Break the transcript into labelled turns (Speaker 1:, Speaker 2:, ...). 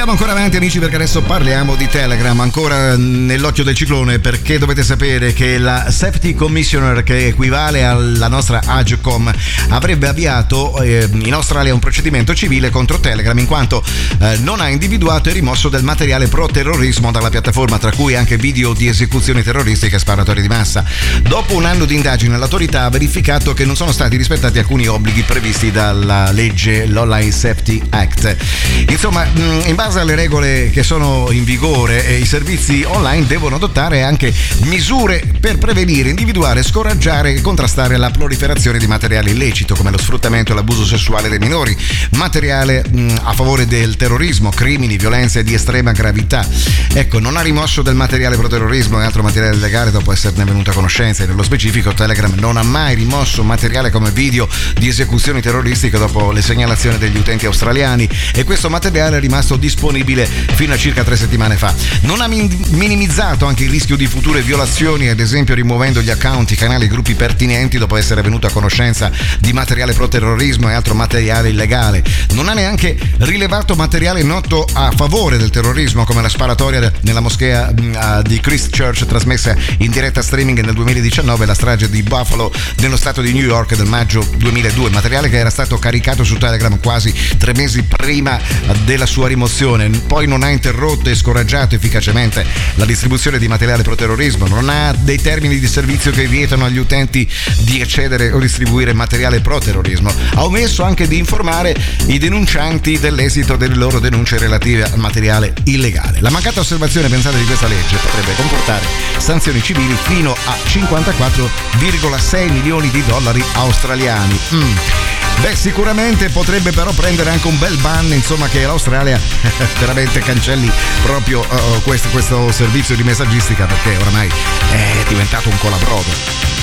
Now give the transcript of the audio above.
Speaker 1: Andiamo ancora avanti, amici, perché adesso parliamo di Telegram, ancora nell'occhio del ciclone, perché dovete sapere che la Safety Commissioner, che equivale alla nostra Agcom, avrebbe avviato in Australia un procedimento civile contro Telegram in quanto non ha individuato e rimosso del materiale pro terrorismo dalla piattaforma, tra cui anche video di esecuzioni terroristiche e sparatorie di massa. Dopo un anno di indagine, l'autorità ha verificato che non sono stati rispettati alcuni obblighi previsti dalla legge, l'Online Safety Act. Insomma, in base alle regole che sono in vigore, i servizi online devono adottare anche misure per prevenire, individuare, scoraggiare e contrastare la proliferazione di materiale illecito come lo sfruttamento e l'abuso sessuale dei minori, materiale a favore del terrorismo, crimini, violenze di estrema gravità. Ecco, non ha rimosso del materiale pro terrorismo e altro materiale illegale dopo esserne venuto a conoscenza, e nello specifico Telegram non ha mai rimosso materiale come video di esecuzioni terroristiche dopo le segnalazioni degli utenti australiani, e questo materiale è rimasto disponibile fino a circa 3 settimane fa. Non ha minimizzato anche il rischio di future violazioni, ad esempio rimuovendo gli account, i canali e i gruppi pertinenti dopo essere venuto a conoscenza di materiale pro terrorismo e altro materiale illegale. Non ha neanche rilevato materiale noto a favore del terrorismo, come la sparatoria nella moschea di Christchurch trasmessa in diretta streaming nel 2019 e la strage di Buffalo nello stato di New York del maggio 2002, materiale che era stato caricato su Telegram quasi 3 mesi prima della sua rimozione. Poi non ha interrotto e scoraggiato efficacemente la distribuzione di materiale pro terrorismo, non ha dei termini di servizio che vietano agli utenti di accedere o distribuire materiale pro terrorismo, ha omesso anche di informare i denuncianti dell'esito delle loro denunce relative al materiale illegale. La mancata osservazione, pensate, di questa legge potrebbe comportare sanzioni civili fino a 54,6 milioni di dollari australiani. Beh, sicuramente potrebbe però prendere anche un bel ban, insomma, che l'Australia veramente cancelli proprio questo servizio di messaggistica, perché oramai è diventato un colabrodo.